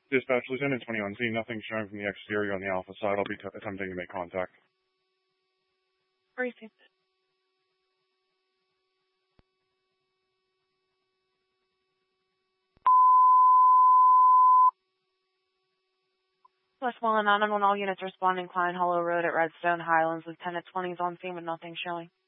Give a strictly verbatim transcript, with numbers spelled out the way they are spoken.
Dispatch, Lieutenant twenty-one, seeing nothing showing from the exterior on the Alpha side, I'll be t- attempting to make contact. Received. Westmoreland nine one one, all units responding, Klein Hollow Road at Redstone Highlands. Lieutenant twenty is on scene with nothing showing.